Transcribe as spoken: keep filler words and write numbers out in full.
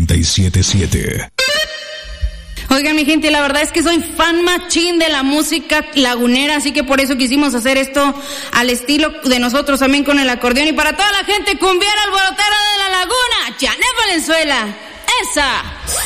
noventa y siete punto siete. Oigan, mi gente, la verdad es que soy fan machín de la música lagunera, así que por eso quisimos hacer esto al estilo de nosotros, también con el acordeón. Y para toda la gente cumbiera alborotera de la laguna, Janet Valenzuela, esa.